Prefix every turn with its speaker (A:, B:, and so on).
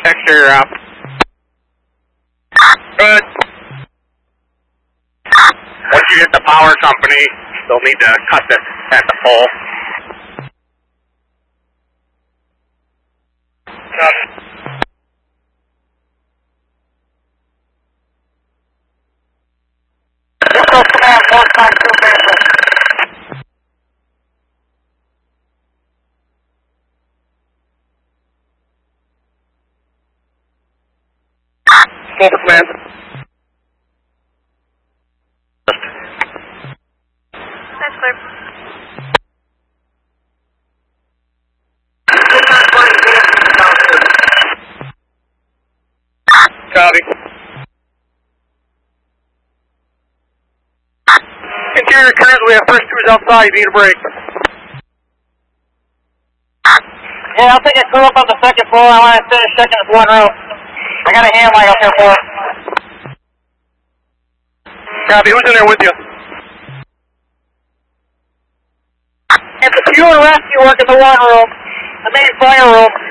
A: Exterior out. Good. Once you hit the power company, they'll need to cut this at the pole.
B: Command 452 Basin.
A: Full command.
C: That's clear.
A: Copy. Interior crews, we have first crews outside. You need a break.
B: Yeah, I'll take a crew up on the second floor. I want to finish checking this one room. I got a hand light up here for it.
A: Copy. Who's in there with you?
B: It's a fuel and rescue work in the one room, the main fire room.